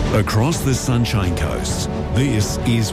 Across the Sunshine Coast, this is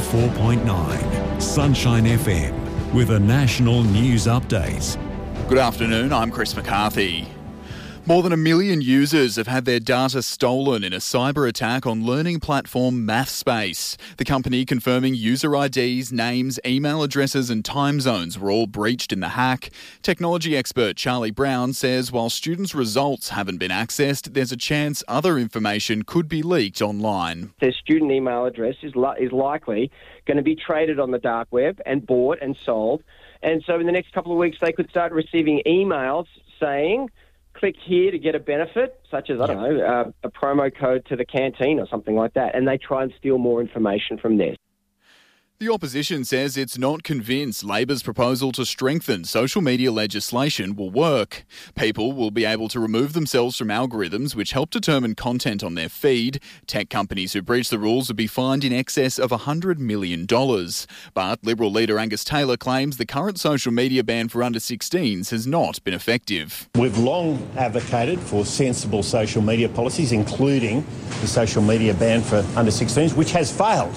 104.9 Sunshine FM with a national news update. Good afternoon, I'm Chris McCarthy. More than 1 million users have had their data stolen in a cyber attack on learning platform MathSpace. The company confirming user IDs, names, email addresses and time zones were all breached in the hack. Technology expert Charlie Brown says while students' results haven't been accessed, there's a chance other information could be leaked online. Their student email address is likely going to be traded on the dark web and bought and sold. And so in the next couple of weeks, they could start receiving emails saying, click here to get a benefit, such as, a promo code to the canteen or something like that, and they try and steal more information from there. The opposition says it's not convinced Labor's proposal to strengthen social media legislation will work. People will be able to remove themselves from algorithms which help determine content on their feed. Tech companies who breach the rules would be fined in excess of $100 million. But Liberal leader Angus Taylor claims the current social media ban for under-16s has not been effective. We've long advocated for sensible social media policies, including the social media ban for under-16s, which has failed.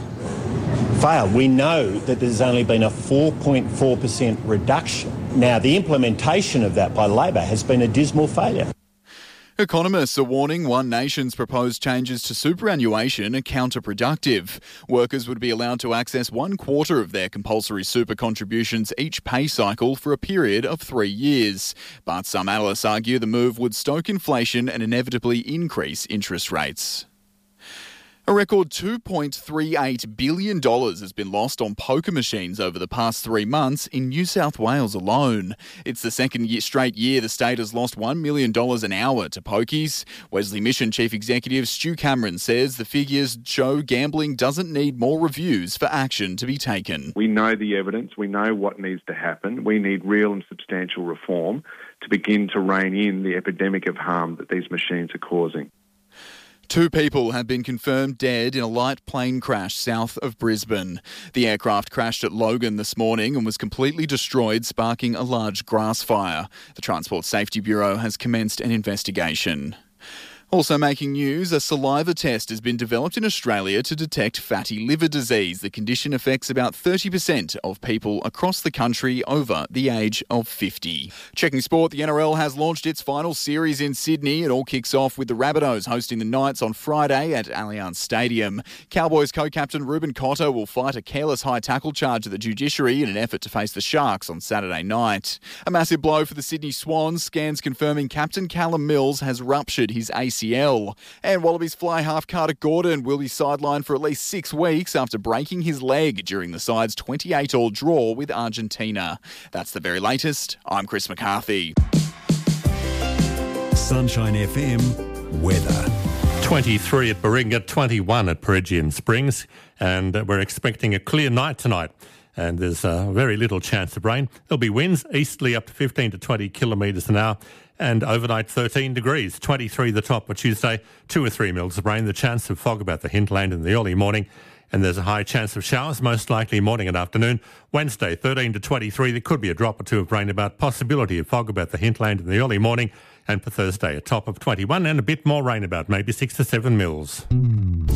We know that there's only been a 4.4% reduction. Now, the implementation of that by Labor has been a dismal failure. Economists are warning One Nation's proposed changes to superannuation are counterproductive. Workers would be allowed to access 1/4 of their compulsory super contributions each pay cycle for a period of 3 years. But some analysts argue the move would stoke inflation and inevitably increase interest rates. A record $2.38 billion has been lost on poker machines over the past 3 months in New South Wales alone. It's the second straight year the state has lost $1 million an hour to pokies. Wesley Mission Chief Executive Stu Cameron says the figures show gambling doesn't need more reviews for action to be taken. We know the evidence. We know what needs to happen. We need real and substantial reform to begin to rein in the epidemic of harm that these machines are causing. 2 people have been confirmed dead in a light plane crash south of Brisbane. The aircraft crashed at Logan this morning and was completely destroyed, sparking a large grass fire. The Transport Safety Bureau has commenced an investigation. Also making news, a saliva test has been developed in Australia to detect fatty liver disease. The condition affects about 30% of people across the country over the age of 50. Checking sport, the NRL has launched its final series in Sydney. It all kicks off with the Rabbitohs hosting the Knights on Friday at Allianz Stadium. Cowboys co-captain Ruben Cotter will fight a careless high tackle charge at the judiciary in an effort to face the Sharks on Saturday night. A massive blow for the Sydney Swans. Scans confirming captain Callum Mills has ruptured his ACL. And Wallabies fly half Carter Gordon will be sidelined for at least 6 weeks after breaking his leg during the side's 28-all draw with Argentina. That's the very latest. I'm Chris McCarthy. Sunshine FM weather. 23 at Baringa, 21 at Peregian Springs, and we're expecting a clear night tonight. And there's very little chance of rain. There'll be winds easterly up to 15 to 20 kilometres an hour, and overnight 13 degrees, 23 the top for Tuesday, 2 or 3 mils of rain, the chance of fog about the hinterland in the early morning, and there's a high chance of showers, most likely morning and afternoon. Wednesday, 13 to 23, there could be a drop or 2 of rain about, possibility of fog about the hinterland in the early morning, and for Thursday, a top of 21 and a bit more rain about, maybe 6 to 7 mils.